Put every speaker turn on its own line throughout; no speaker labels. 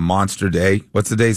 monster day. What's the day?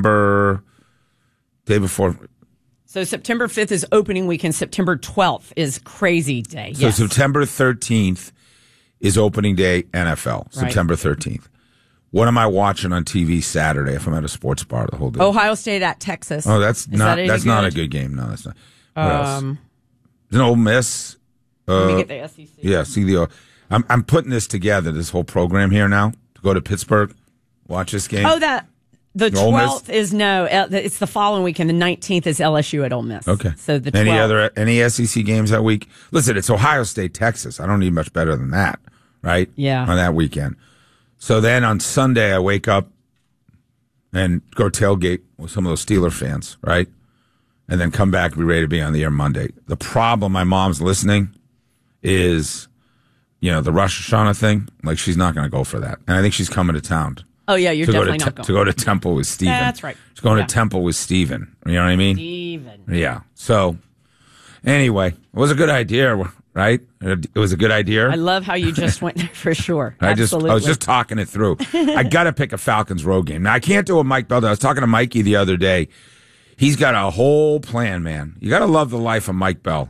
Day before.
So September 5th is opening weekend. September 12th is crazy day.
So September 13th is opening day NFL. Right. September 13th. What am I watching on TV Saturday if I'm at a sports bar the whole day?
Ohio State at Texas.
Oh, that's not a good game. No, that's not. What else? Is an Ole Miss.
Let me get the SEC.
Yeah, I'm putting this together, this whole program here now, to go to Pittsburgh, watch this game.
Oh, the 12th is it's the following weekend. The 19th is LSU at Ole Miss.
Okay.
So the 12th.
Any SEC games that week? Listen, it's Ohio State, Texas. I don't need much better than that, right?
Yeah.
On that weekend. So then on Sunday, I wake up and go tailgate with some of those Steeler fans, right? And then come back and be ready to be on the air Monday. The problem, my mom's listening, is, the Rosh Hashanah thing. Like, she's not going to go for that. And I think she's coming to town.
Oh, yeah, you're definitely not going.
To go to Temple with Stephen.
That's right.
She's going to Temple with Stephen. You know what I mean?
Stephen.
Yeah. So, anyway, it was a good idea, right? It was a good idea.
I love how you just went there for sure.
I was just talking it through. I got to pick a Falcons road game. Now, I can't do a Mike Bell. I was talking to Mikey the other day. He's got a whole plan, man. You got to love the life of Mike Bell.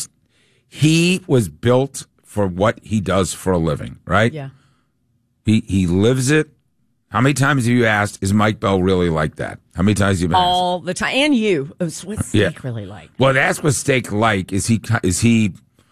He was built for what he does for a living, right?
Yeah.
He lives it. How many times have you asked, is Mike Bell really like that? How many times have you been
all the time? And you. What's Steak really like?
Well, that's what Steak like. Is he,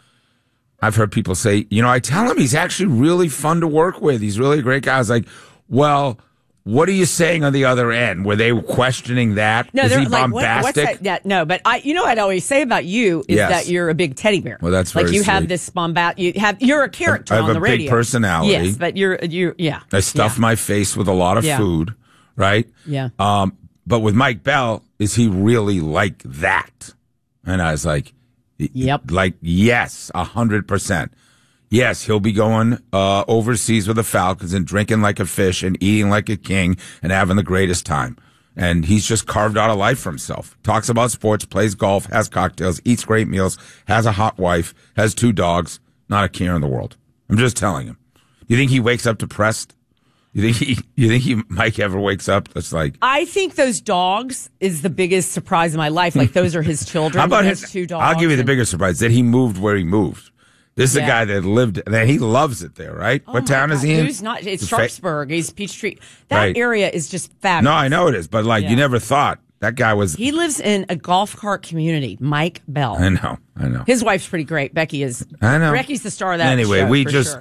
I've heard people say, I tell him he's actually really fun to work with. He's really a great guy. I was like, well, what are you saying on the other end? Were they questioning that?
No,
is
they're
he
like,
bombastic?
what's that? No, but what I'd always say about you is that you're a big teddy bear.
Well, that's very
like you
sweet.
have this you're a character on the radio.
I have a big personality.
Yes, but you're
I stuff my face with a lot of food, right?
Yeah.
But with Mike Bell, is he really like that? And I was like,
yep.
Like, yes, 100%. Yes, he'll be going overseas with the Falcons and drinking like a fish and eating like a king and having the greatest time. And he's just carved out a life for himself. Talks about sports, plays golf, has cocktails, eats great meals, has a hot wife, has 2 dogs, not a care in the world. I'm just telling him. You think he wakes up depressed? You think Mike ever wakes up that's like...
I think those dogs is the biggest surprise in my life. Like, those are his children.
How about
his 2 dogs?
I'll give you the bigger surprise, that he moved where he moved. This is a guy that lived, that he loves it there, right?
Oh,
what town is he in?
It's Sharpsburg. He's Peachtree. That area is just fabulous.
No, I know it is, but you never thought that guy was.
He lives in a golf cart community, Mike Bell.
I know.
His wife's pretty great. Becky is.
I know.
Becky's the star of that
anyway,
show.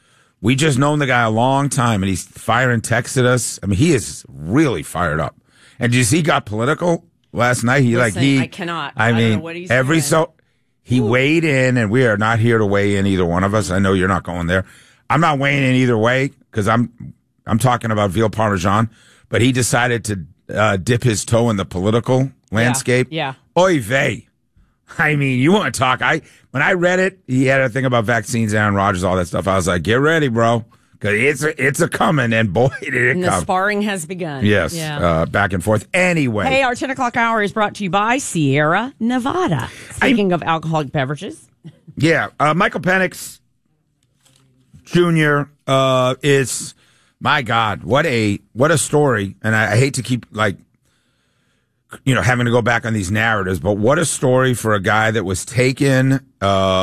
We just known the guy a long time, and he's firing texts at us. I mean, he is really fired up. And did you see he got political last night?
I cannot. I mean, don't know what he's doing.
He weighed in, and we are not here to weigh in, either one of us. I know you're not going there. I'm not weighing in either way because I'm talking about veal parmesan. But he decided to dip his toe in the political landscape.
Yeah.
Oy vey. I mean, you want to talk? When I read it, he had a thing about vaccines, Aaron Rodgers, all that stuff. I was like, get ready, bro. Because it's a coming, and boy, did it come.
The sparring has begun.
Yes, back and forth. Anyway.
Hey, our 10 o'clock hour is brought to you by Sierra Nevada. Speaking of alcoholic beverages.
Yeah, Michael Penix Jr. Is, my God, what a story. And I hate to keep, having to go back on these narratives, but what a story for a guy that was taken in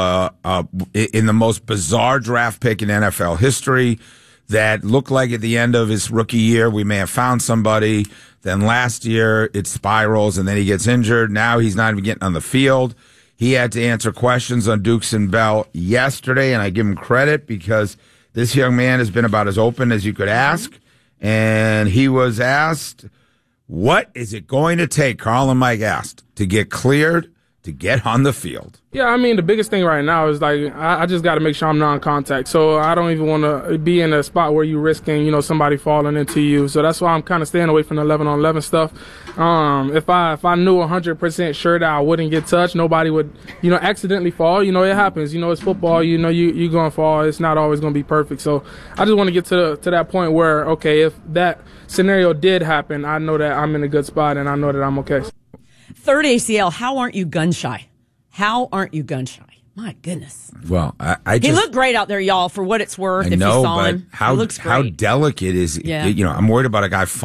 the most bizarre draft pick in NFL history, that looked like at the end of his rookie year we may have found somebody. Then last year it spirals and then he gets injured. Now he's not even getting on the field. He had to answer questions on Dukes and Bell yesterday, and I give him credit because this young man has been about as open as you could ask. And he was asked, what is it going to take, Carl and Mike asked, to get cleared to get on the field?
Yeah, I mean, the biggest thing right now is, I just got to make sure I'm non-contact. So I don't even want to be in a spot where you're risking, somebody falling into you. So that's why I'm kind of staying away from the 11-on-11 stuff. If I knew 100% sure that I wouldn't get touched, nobody would, accidentally fall. It happens. It's football. You're going to fall. It's not always going to be perfect. So I just want to get to that point where, okay, if that scenario did happen, I know that I'm in a good spot and I know that I'm okay.
Third ACL, how aren't you gun shy? How aren't you gun shy? My goodness.
Well, I just...
He looked great out there, y'all, for what it's worth.
I know,
if you saw
but
him.
how delicate is... I'm worried about a guy falling